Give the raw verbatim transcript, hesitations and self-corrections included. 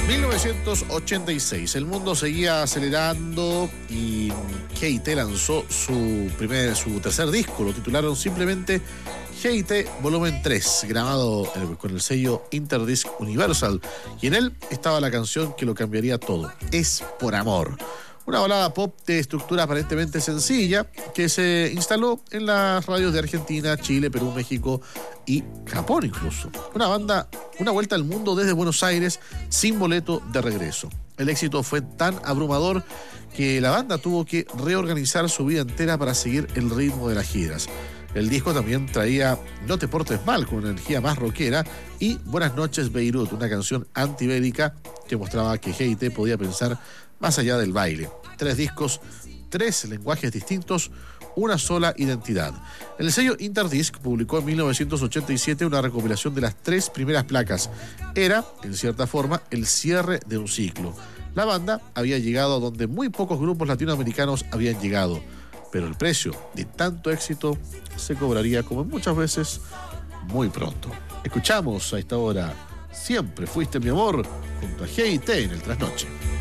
mil novecientos ochenta y seis, el mundo seguía acelerando y G I T lanzó su primer, su tercer disco. Lo titularon simplemente G I T Volumen tres, grabado con el sello Interdisc Universal, y en él estaba la canción que lo cambiaría todo, Es por amor. Una balada pop de estructura aparentemente sencilla que se instaló en las radios de Argentina, Chile, Perú, México y Japón incluso. Una banda, una vuelta al mundo desde Buenos Aires sin boleto de regreso. El éxito fue tan abrumador que la banda tuvo que reorganizar su vida entera para seguir el ritmo de las giras. El disco también traía No te portes mal, con una energía más rockera, y Buenas noches Beirut, una canción antibélica que mostraba que G I T podía pensar más allá del baile. Tres discos, tres lenguajes distintos, una sola identidad. El sello Interdisc publicó en mil novecientos ochenta y siete una recopilación de las tres primeras placas. Era, en cierta forma, el cierre de un ciclo. La banda había llegado a donde muy pocos grupos latinoamericanos habían llegado, pero el precio de tanto éxito se cobraría, como muchas veces, muy pronto. Escuchamos a esta hora Siempre fuiste mi amor junto a G I T en el Trasnoche.